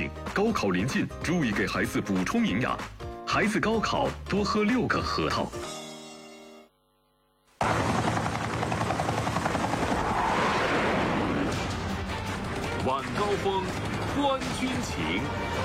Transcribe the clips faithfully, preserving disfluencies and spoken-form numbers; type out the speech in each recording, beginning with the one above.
醒，高考临近，注意给孩子补充营养。孩子高考多喝六个核桃。晚高峰，观军情。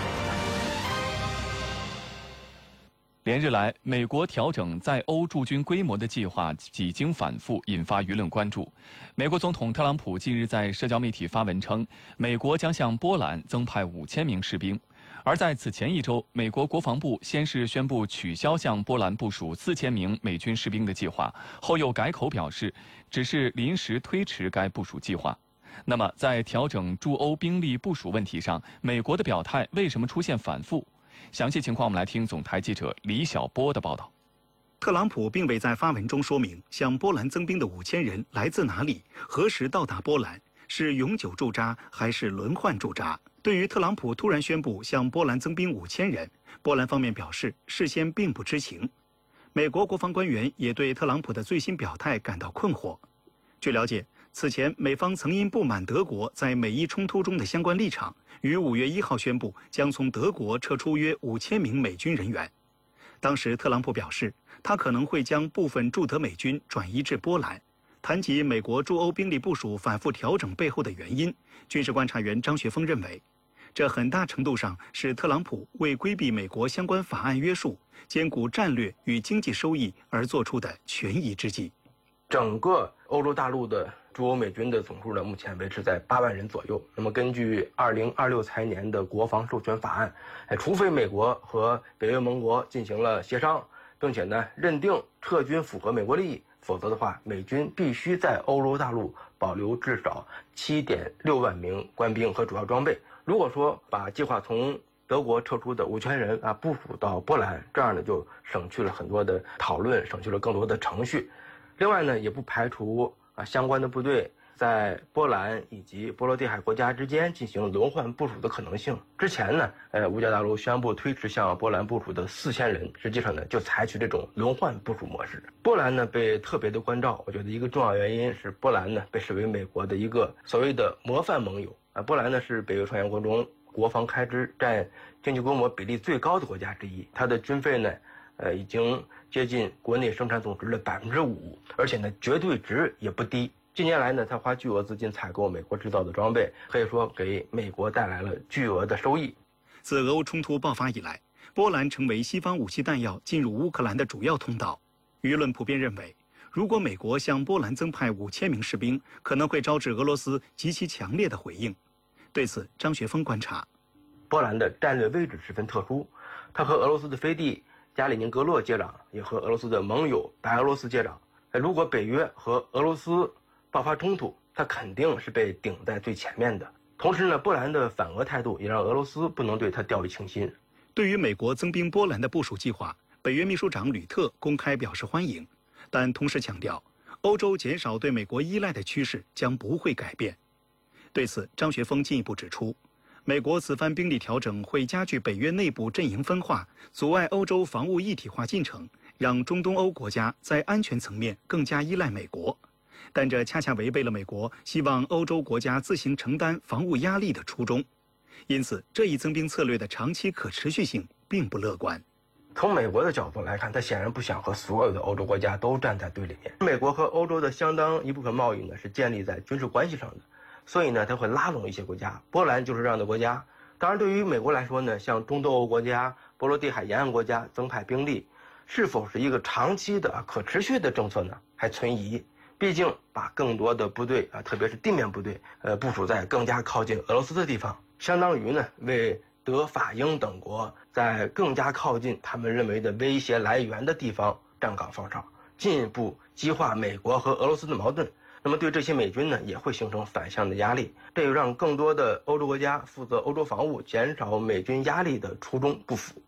连日来，美国调整在欧驻军规模的计划几经反复，引发舆论关注。美国总统特朗普近日在社交媒体发文称，美国将向波兰增派五千名士兵。而在此前一周，美国国防部先是宣布取消向波兰部署四千名美军士兵的计划，后又改口表示，只是临时推迟该部署计划。那么，在调整驻欧兵力部署问题上，美国的表态为什么出现反复？详细情况，我们来听总台记者李晓波的报道。 特朗普并未在发文中说明向波兰增兵的五千人来自哪里，何时到达波兰，是永久驻扎还是轮换驻扎？对于特朗普突然宣布向波兰增兵五千人，波兰方面表示事先并不知情。美国国防官员也对特朗普的最新表态感到困惑。据了解，此前美方曾因不满德国在美伊冲突中的相关立场，于五月一号宣布将从德国撤出约五千名美军人员。当时特朗普表示，他可能会将部分驻德美军转移至波兰。谈及美国驻欧兵力部署反复调整背后的原因，军事观察员张学峰认为，这很大程度上是特朗普为规避美国相关法案约束，兼顾战略与经济收益而做出的权宜之计。 整个欧洲大陆的驻欧美军的总数呢，目前维持在八万人左右。那么根据二零二六财年的国防授权法案，哎，除非美国和北约盟国进行了协商，并且呢认定撤军符合美国利益，否则的话，美军必须在欧洲大陆保留至少七点六万名官兵和主要装备。如果说把计划从德国撤出的五千人啊部署到波兰，这样呢就省去了很多的讨论，省去了更多的程序。另外呢，也不排除啊相关的部队在波兰以及波罗的海国家之间进行轮换部署的可能性。之前呢，呃，五角大陆宣布推迟向波兰部署的四千人，实际上呢就采取这种轮换部署模式。波兰呢被特别的关照，我觉得一个重要原因是波兰呢被视为美国的一个所谓的模范盟友啊。波兰呢是北约成员国中国防开支占经济规模比例最高的国家之一，它的军费呢，呃，已经接近国内生产总值的百分之五，而且呢，绝对值也不低。近年来呢，他花巨额资金采购美国制造的装备，可以说给美国带来了巨额的收益。 自俄乌冲突爆发以来，波兰成为西方武器弹药进入乌克兰的主要通道。舆论普遍认为，如果美国向波兰增派五千名士兵，可能会招致俄罗斯极其强烈的回应。对此，张学峰观察， 波兰的战略位置十分特殊，它和俄罗斯的飞地加里宁格勒接壤，也和俄罗斯的盟友白俄罗斯接壤。如果北约和俄罗斯爆发冲突，它肯定是被顶在最前面的。同时呢，波兰的反俄态度也让俄罗斯不能对它掉以轻心。 对于美国增兵波兰的部署计划，北约秘书长吕特公开表示欢迎，但同时强调，欧洲减少对美国依赖的趋势将不会改变。对此，张学峰进一步指出，美国此番兵力调整会加剧北约内部阵营分化，阻碍欧洲防务一体化进程，让中东欧国家在安全层面更加依赖美国。但这恰恰违背了美国希望欧洲国家自行承担防务压力的初衷。因此，这一增兵策略的长期可持续性并不乐观。 从美国的角度来看，他显然不想和所有的欧洲国家都站在对立面。美国和欧洲的相当一部分贸易呢是建立在军事关系上的，所以呢，他会拉拢一些国家，波兰就是这样的国家。当然，对于美国来说呢，向中东欧国家、波罗的海沿岸国家增派兵力，是否是一个长期的、可持续的政策呢？还存疑。毕竟，把更多的部队啊，特别是地面部队，呃，部署在更加靠近俄罗斯的地方，相当于呢，为德、法、英等国在更加靠近他们认为的威胁来源的地方站岗放哨，进一步激化美国和俄罗斯的矛盾。那么对这些美军呢，也会形成反向的压力，这也让更多的欧洲国家负责欧洲防务、减少美军压力的初衷不符。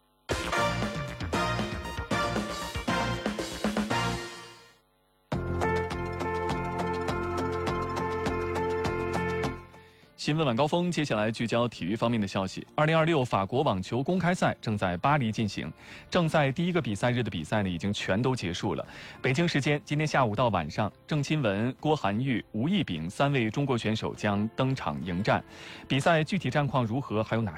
新闻晚高峰，接下来聚焦体育方面的消息。二零二六法国网球公开赛正在巴黎进行，正赛第一个比赛日的比赛呢已经全都结束了。北京时间今天下午到晚上，郑钦文、郭涵玉、吴亦丙三位中国选手将登场迎战。比赛具体战况如何，还有哪